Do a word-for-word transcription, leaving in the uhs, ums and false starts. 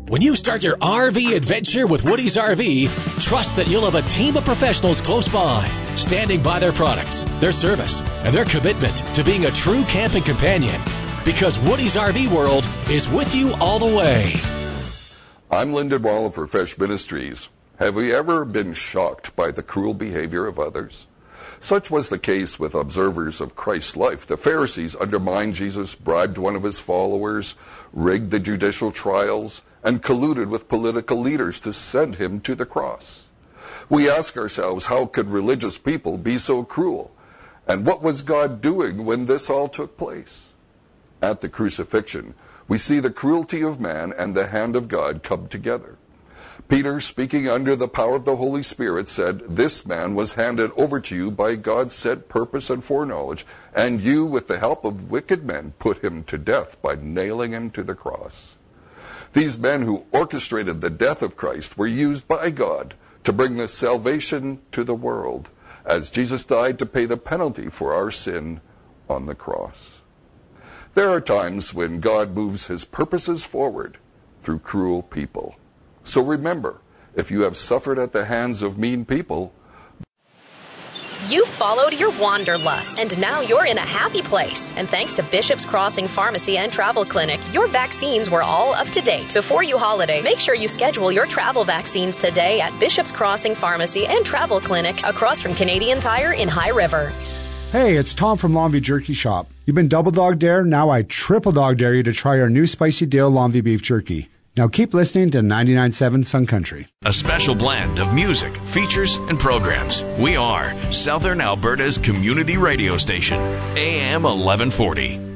When you start your R V adventure with Woody's R V, trust that you'll have a team of professionals close by, standing by their products, their service, and their commitment to being a true camping companion. Because Woody's R V World is with you all the way. I'm Lyndon Wall for Fresh Ministries. Have we ever been shocked by the cruel behavior of others? Such was the case with observers of Christ's life. The Pharisees undermined Jesus, bribed one of his followers, rigged the judicial trials, and colluded with political leaders to send him to the cross. We ask ourselves, how could religious people be so cruel? And what was God doing when this all took place? At the crucifixion, we see the cruelty of man and the hand of God come together. Peter, speaking under the power of the Holy Spirit, said, "This man was handed over to you by God's set purpose and foreknowledge, and you, with the help of wicked men, put him to death by nailing him to the cross." These men who orchestrated the death of Christ were used by God to bring this salvation to the world, as Jesus died to pay the penalty for our sin on the cross. There are times when God moves his purposes forward through cruel people. So remember, if you have suffered at the hands of mean people, you followed your wanderlust, and now you're in a happy place. And thanks to Bishop's Crossing Pharmacy and Travel Clinic, your vaccines were all up to date. Before you holiday, make sure you schedule your travel vaccines today at Bishop's Crossing Pharmacy and Travel Clinic across from Canadian Tire in High River. Hey, it's Tom from Longview Jerky Shop. You've been double dog dare, now I triple dog dare you to try our new Spicy Dale Longview Beef Jerky. Now keep listening to ninety-nine point seven Sun Country. A special blend of music, features, and programs. We are Southern Alberta's community radio station, A M eleven forty.